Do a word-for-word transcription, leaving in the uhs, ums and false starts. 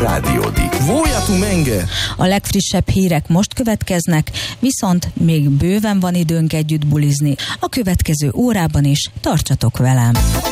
rádiódik. Vója tu menge! A legfrissebb hírek most következnek, viszont még bőven van időnk együtt bulizni. A következő órában is tartsatok velem!